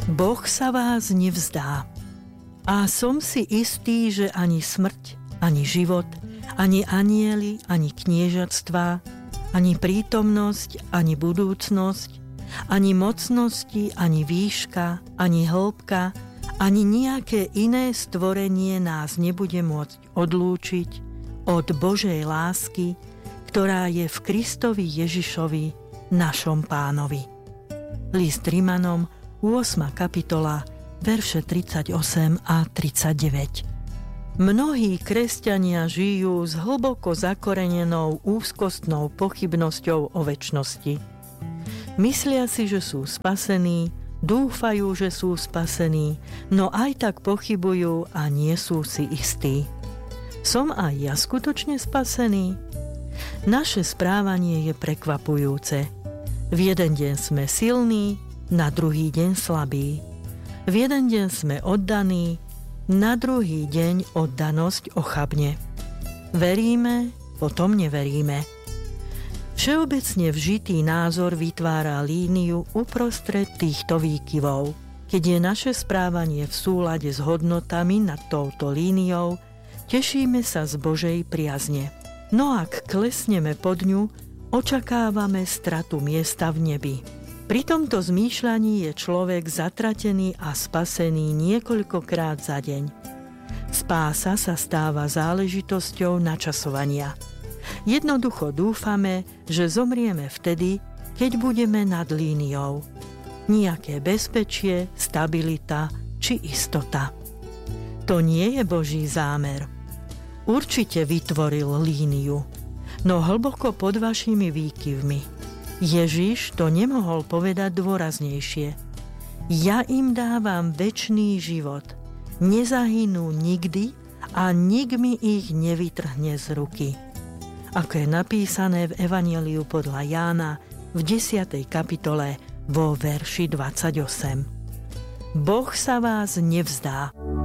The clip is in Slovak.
Boh sa vás nevzdá. A som si istý, že ani smrť, ani život, ani anjeli, ani kniežatstvá, ani prítomnosť, ani budúcnosť, ani mocnosti, ani výška, ani hĺbka, ani nejaké iné stvorenie nás nebude môcť odlúčiť od Božej lásky, ktorá je v Kristovi Ježišovi, našom Pánovi. List Rimanom, 8. kapitola, verše 38 a 39. Mnohí kresťania žijú s hlboko zakorenenou úzkostnou pochybnosťou o večnosti. Myslia si, že sú spasení, dúfajú, že sú spasení, no aj tak pochybujú a nie sú si istí. Som aj ja skutočne spasený? Naše správanie je prekvapujúce. V jeden deň sme silní, na druhý deň slabí. V jeden deň sme oddaní, na druhý deň oddanosť ochabne. Veríme, potom neveríme. Všeobecne vžitý názor vytvára líniu uprostred týchto výkyvov. Keď je naše správanie v súlade s hodnotami nad touto líniou, tešíme sa z Božej priazne. No ak klesneme pod ňu, očakávame stratu miesta v nebi. Pri tomto zmýšľaní je človek zatratený a spasený niekoľkokrát za deň. Spása sa stáva záležitosťou načasovania. Jednoducho dúfame, že zomrieme vtedy, keď budeme nad líniou. Nijaké bezpečie, stabilita či istota. To nie je Boží zámer. Určite vytvoril líniu, no hlboko pod vašimi výkyvmi. Ježiš to nemohol povedať dôraznejšie. Ja im dávam večný život. Nezahynú nikdy a nik mi ich nevytrhne z ruky. Ako je napísané v Evanjeliu podľa Jána v 10. kapitole vo verši 28. Boh sa vás nevzdá.